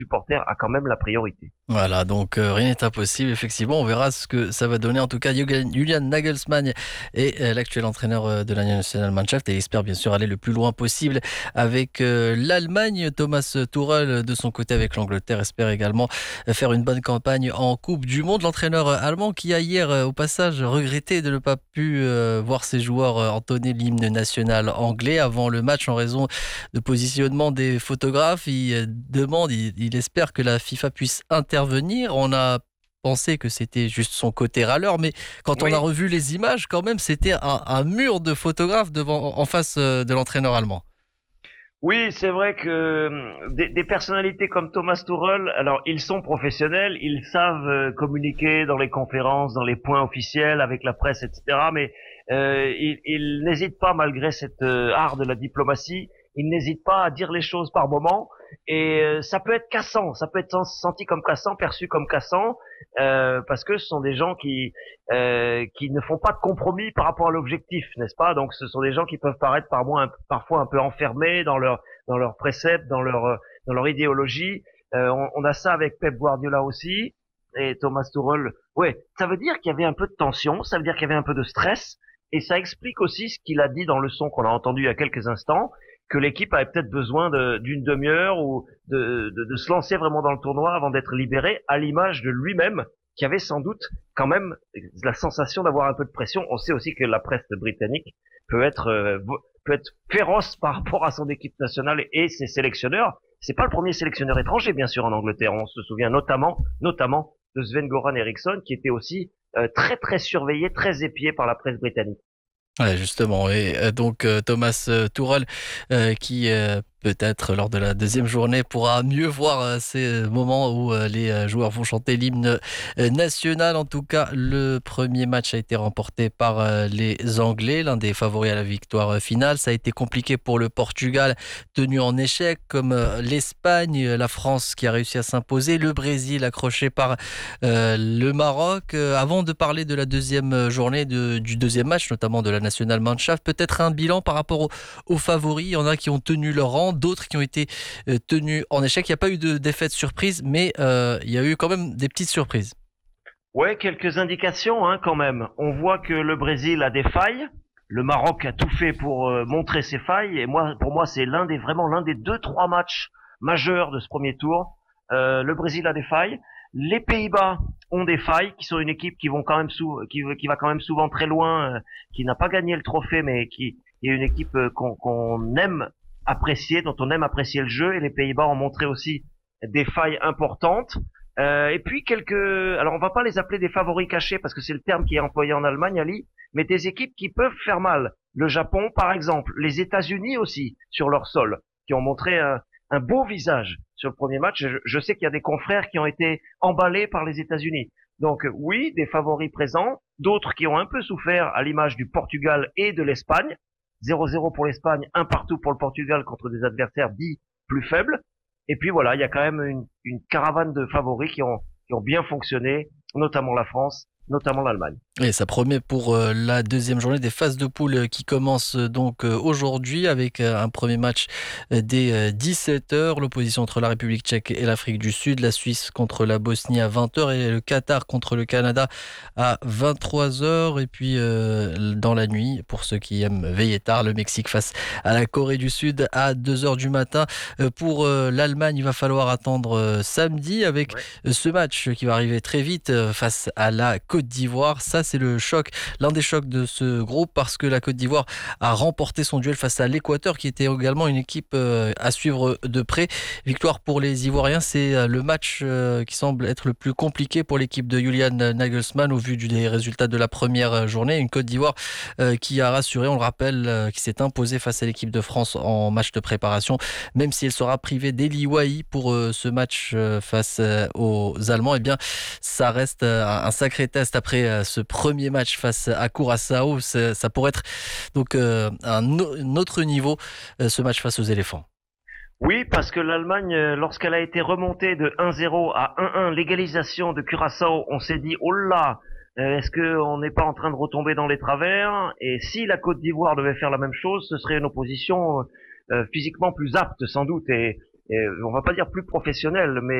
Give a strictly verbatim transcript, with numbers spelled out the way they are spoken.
supporter a quand même la priorité. Voilà, donc euh, rien n'est impossible, effectivement. On verra ce que ça va donner. En tout cas, Julian Julian Nagelsmann est euh, l'actuel entraîneur euh, de la Nationalmannschaft et il espère bien sûr aller le plus loin possible avec euh, l'Allemagne. Thomas Tuchel, euh, de son côté avec l'Angleterre, espère également euh, faire une bonne campagne en Coupe du Monde. L'entraîneur euh, allemand qui a hier, euh, au passage, regretté de ne pas pu euh, voir ses joueurs euh, entonner l'hymne national anglais avant le match en raison de positionnement des photographes. Il euh, demande, il, il espère que la FIFA puisse intervenir. On a pensé que c'était juste son côté râleur, mais quand on a Oui, revu les images, quand même, c'était un, un mur de photographes devant, en face euh, de l'entraîneur allemand. oui, c'est vrai que hum, des, des personnalités comme Thomas Tuchel, alors ils sont professionnels, ils savent euh, communiquer dans les conférences, dans les points officiels avec la presse, et cetera. Mais euh, ils, ils n'hésitent pas, malgré cette euh, art de la diplomatie, ils n'hésitent pas à dire les choses par moment. Et euh, ça peut être cassant, ça peut être sen- senti comme cassant, perçu comme cassant, euh, parce que ce sont des gens qui euh, qui ne font pas de compromis par rapport à l'objectif, n'est-ce pas? Donc ce sont des gens qui peuvent paraître par moi, un, parfois un peu enfermés dans leur dans leurs préceptes, dans leur euh, dans leur idéologie. Euh, on, on a ça avec Pep Guardiola aussi et Thomas Tuchel. Ouais, ça veut dire qu'il y avait un peu de tension, ça veut dire qu'il y avait un peu de stress, et ça explique aussi ce qu'il a dit dans le son qu'on a entendu il y a quelques instants, que l'équipe avait peut-être besoin de, d'une demi-heure ou de, de, de se lancer vraiment dans le tournoi avant d'être libéré, à l'image de lui-même, qui avait sans doute quand même la sensation d'avoir un peu de pression. On sait aussi que la presse britannique peut être euh, peut être féroce par rapport à son équipe nationale et ses sélectionneurs. C'est pas le premier sélectionneur étranger, bien sûr, en Angleterre. On se souvient notamment, notamment de Sven-Goran Eriksson, qui était aussi euh, très très surveillé, très épié par la presse britannique. Ouais, justement. Et euh, donc euh, Thomas euh, Tuchel, euh, qui euh, peut-être lors de la deuxième journée pourra mieux voir euh, ces moments où euh, les euh, joueurs vont chanter l'hymne euh, national. En tout cas, le premier match a été remporté par euh, les Anglais, l'un des favoris à la victoire euh, finale. Ça a été compliqué pour le Portugal, tenu en échec, comme euh, l'Espagne, la France qui a réussi à s'imposer, le Brésil accroché par euh, le Maroc. Euh, avant de parler de la deuxième journée, de, du deuxième match, notamment de la Nationalmannschaft, peut-être un bilan par rapport aux, aux favoris. Il y en a qui ont tenu leur rang, d'autres qui ont été euh, tenus en échec. Il n'y a pas eu de défaite surprise, mais euh, il y a eu quand même des petites surprises. Ouais, quelques indications hein, quand même. On voit que le Brésil a des failles. Le Maroc a tout fait pour euh, montrer ses failles. Et moi, pour moi, c'est l'un des vraiment l'un des deux trois matchs majeurs de ce premier tour. Euh, le Brésil a des failles. Les Pays-Bas ont des failles, qui sont une équipe qui vont quand même sou qui, qui va quand même souvent très loin, euh, qui n'a pas gagné le trophée, mais qui, qui est une équipe euh, qu'on qu'on aime apprécier, dont on aime apprécier le jeu. Et les Pays-Bas ont montré aussi des failles importantes. Euh, et puis quelques, alors on va pas les appeler des favoris cachés parce que c'est le terme qui est employé en Allemagne, Ali, mais des équipes qui peuvent faire mal. Le Japon, par exemple, les États-Unis aussi sur leur sol, qui ont montré un, un beau visage sur le premier match. Je, je sais qu'il y a des confrères qui ont été emballés par les États-Unis. Donc oui, des favoris présents, d'autres qui ont un peu souffert à l'image du Portugal et de l'Espagne. zéro zéro pour l'Espagne, un partout pour le Portugal contre des adversaires dits plus faibles. Et puis voilà, il y a quand même une, une caravane de favoris qui ont, qui ont bien fonctionné, notamment la France, notamment l'Allemagne. Et ça promet pour euh, la deuxième journée des phases de poule euh, qui commencent euh, donc euh, aujourd'hui avec euh, un premier match euh, dès euh, dix-sept heures. L'opposition entre la République tchèque et l'Afrique du Sud, la Suisse contre la Bosnie à vingt heures et le Qatar contre le Canada à vingt-trois heures. Et puis euh, dans la nuit, pour ceux qui aiment veiller tard, le Mexique face à la Corée du Sud à deux heures du matin. Euh, pour euh, l'Allemagne, il va falloir attendre euh, samedi avec Ouais. euh, ce match qui va arriver très vite euh, face à la Côte d'Ivoire. Ça, c'est le choc, l'un des chocs de ce groupe parce que la Côte d'Ivoire a remporté son duel face à l'Équateur qui était également une équipe euh, à suivre de près. Victoire pour les Ivoiriens, c'est euh, le match euh, qui semble être le plus compliqué pour l'équipe de Julian Nagelsmann au vu du- des résultats de la première journée. Une Côte d'Ivoire euh, qui a rassuré, on le rappelle, euh, qui s'est imposée face à l'équipe de France en match de préparation, même si elle sera privée d'Eli Wahi pour euh, ce match euh, face euh, aux Allemands. Eh bien, ça reste euh, un sacré test après euh, ce premier match face à Curaçao. C'est- Ça pourrait être donc euh, un, au- un autre niveau, euh, ce match face aux éléphants. Oui, parce que l'Allemagne, euh, lorsqu'elle a été remontée de un zéro à un un, l'égalisation de Curaçao, on s'est dit, oh là, euh, est-ce qu'on n'est pas en train de retomber dans les travers? Et si la Côte d'Ivoire devait faire la même chose, ce serait une opposition euh, physiquement plus apte, sans doute. Et, on va pas dire plus professionnel, mais